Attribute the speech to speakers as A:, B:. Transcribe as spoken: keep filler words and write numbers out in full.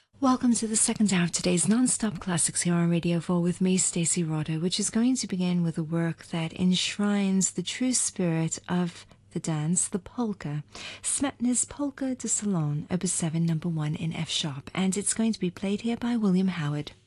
A: Welcome to the second hour of today's non-stop classics here on Radio four with me, Stacey Rotter, which is going to begin with a work that enshrines the true spirit of the dance, the polka. Smetana's Polka de Salon, Opus seven, number one in F sharp, and it's going to be played here by William Howard.